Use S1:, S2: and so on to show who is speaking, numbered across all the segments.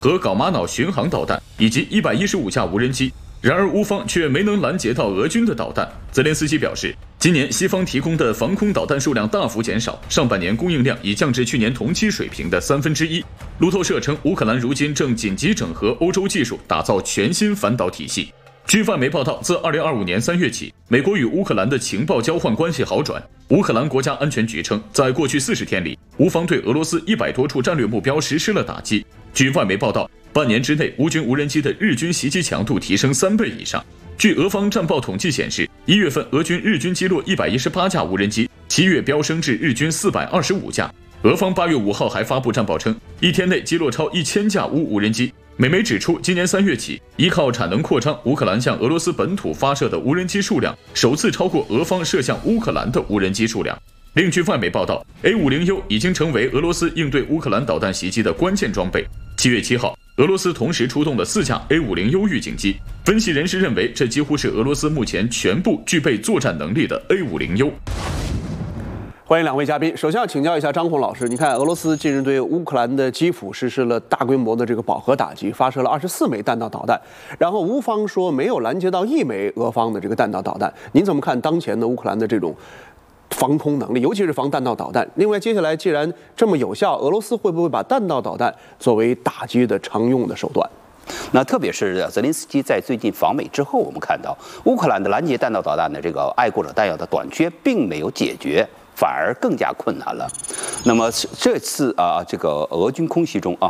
S1: 和搞玛瑙巡航导弹以及115架无人机。然而，乌方却没能拦截到俄军的导弹。泽连斯基表示，今年西方提供的防空导弹数量大幅减少，上半年供应量已降至去年同期水平的1/3。路透社称，乌克兰如今正紧急整合欧洲技术，打造全新反导体系。据外媒报道，自2025年3月起，美国与乌克兰的情报交换关系好转。乌克兰国家安全局称，在过去40天里，乌方对俄罗斯100多处战略目标实施了打击。据外媒报道，半年之内，乌军无人机的日军袭击强度提升3倍以上。据俄方战报统计显示，1月份日军击落118架无人机，7月飙升至日军425架。俄方8月5号还发布战报称，一天内击落超1000架乌无人机。美媒指出，今年3月起，依靠产能扩张，乌克兰向俄罗斯本土发射的无人机数量首次超过俄方射向乌克兰的无人机数量。另据外媒报道 ，A50U 已经成为俄罗斯应对乌克兰导弹袭击的关键装备。7月7号，俄罗斯同时出动了4架 A50U 预警机。分析人士认为，这几乎是俄罗斯目前全部具备作战能力的 A50U。
S2: 欢迎两位嘉宾。首先要请教一下张红老师，你看俄罗斯近日对乌克兰的基辅实施了大规模的这个饱和打击，发射了24枚弹道导弹，然后乌方说没有拦截到1枚俄方的这个弹道导弹。您怎么看当前的乌克兰的这种防空能力，尤其是防弹道导弹？另外，接下来既然这么有效，俄罗斯会不会把弹道导弹作为打击的常用的手段？
S3: 那特别是泽连斯基在最近访美之后，我们看到乌克兰的拦截弹道导弹的这个爱国者弹药的短缺并没有解决，反而更加困难了。那么这次这个俄军空袭中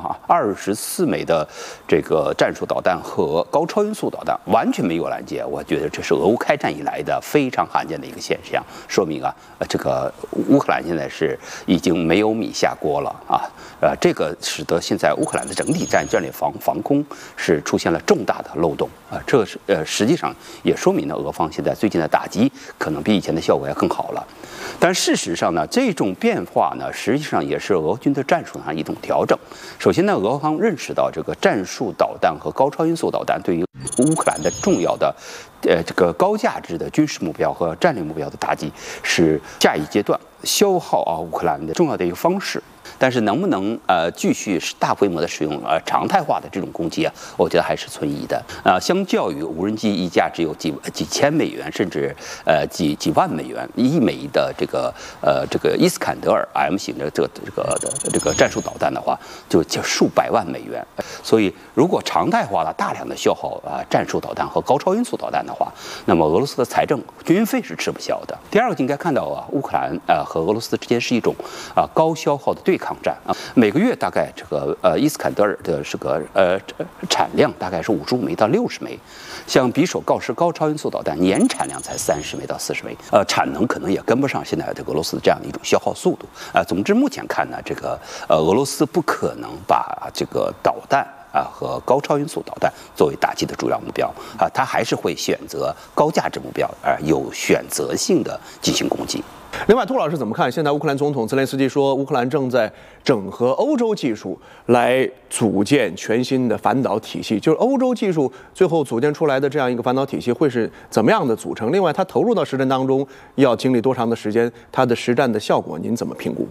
S3: 24枚的这个战术导弹和高超音速导弹完全没有拦截，我觉得这是俄乌开战以来的非常罕见的一个现象，说明这个乌克兰现在是已经没有米下锅了这个使得现在乌克兰的整体战略防空是出现了重大的漏洞这是实际上也说明了俄方现在最近的打击可能比以前的效果要更好了。但事实上呢，这种变化呢，实际上也是俄军的战术上一种调整。首先呢，俄方认识到这个战术导弹和高超音速导弹对于乌克兰的重要的这个高价值的军事目标和战略目标的打击，是下一阶段消耗乌克兰的重要的一个方式。但是能不能继续大规模的使用常态化的这种攻击我觉得还是存疑的相较于无人机一架只有几千美元，甚至几万美元1枚的这个伊斯坎德尔 M 型的这个战术导弹的话，就数百万美元。所以如果常态化的大量的消耗战术导弹和高超音速导弹的话，那么俄罗斯的财政军费是吃不消的。第二个应该看到乌克兰和俄罗斯之间是一种高消耗的对抗战每个月大概这个伊斯坎德尔的这个产量大概是55枚到60枚，像匕首锆石高超音速导弹年产量才30枚到40枚，产能可能也跟不上现在这个俄罗斯这样的一种消耗速度总之目前看呢，这个俄罗斯不可能把这个导弹和高超音速导弹作为打击的主要目标它还是会选择高价值目标有选择性的进行攻击。
S2: 另外，杜老师怎么看？现在乌克兰总统泽连斯基说，乌克兰正在整合欧洲技术来组建全新的反导体系。就是欧洲技术最后组建出来的这样一个反导体系会是怎么样的组成？另外，它投入到实战当中要经历多长的时间？它的实战的效果您怎么评估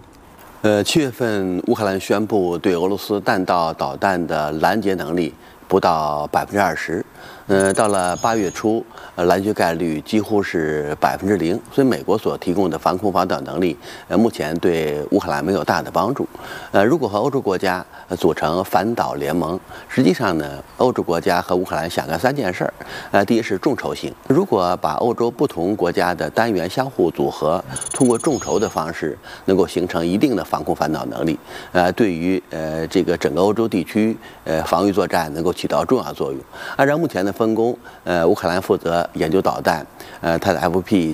S4: ？7月份，乌克兰宣布对俄罗斯弹道导弹的拦截能力不到20%。到了8月初，拦截概率几乎是0%，所以美国所提供的防空防导能力，目前对乌克兰没有大的帮助。如果和欧洲国家组成反导联盟，实际上呢，欧洲国家和乌克兰想干3件事儿。第一是众筹性，如果把欧洲不同国家的单元相互组合，通过众筹的方式，能够形成一定的防空反导能力，对于这个整个欧洲地区防御作战能够起到重要作用。按照目前的分工，乌克兰负责研究导弹，它的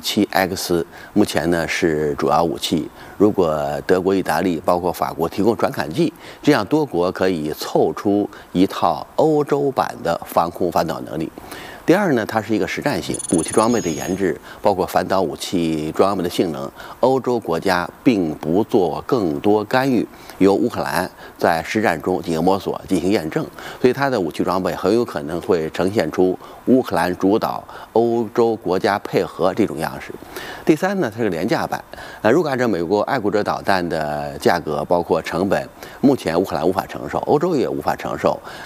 S4: FP7X 目前呢是主要武器。如果德国、意大利包括法国提供传感器，这样多国可以凑出一套欧洲版的防空反导能力。 第二呢，它是一个实战性武器装备的研制，包括反导武器装备的性能，欧洲国家并不做更多干预，由乌克兰在实战中进行摸索、进行验证，所以它的武器装备很有可能会呈现出乌克兰主导、欧洲国家配合这种样式。第三呢，它是个廉价版。如果按照美国爱国者导弹的价格，包括成本，目前乌克兰无法承受，欧洲也无法承受。